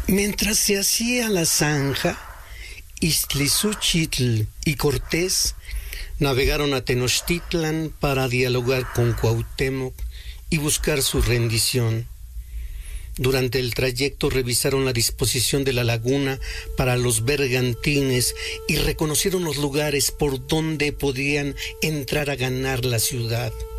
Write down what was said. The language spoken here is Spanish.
Mientras se hacía la zanja, Ixtlilxóchitl y Cortés navegaron a Tenochtitlan para dialogar con Cuauhtémoc y buscar su rendición. Durante el trayecto revisaron la disposición de la laguna para los bergantines y reconocieron los lugares por donde podían entrar a ganar la ciudad.